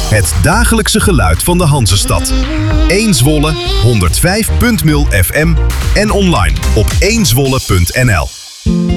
Het dagelijkse geluid van de Hanzestad. 1 Zwolle 105.0 FM en online op 1zwolle.nl.